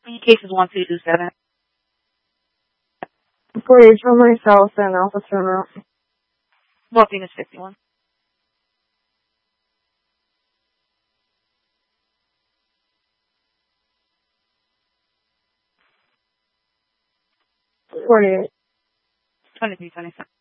Case is 1227. 48 for myself and Alpha Turner. Morphine is 51. $48. 2327.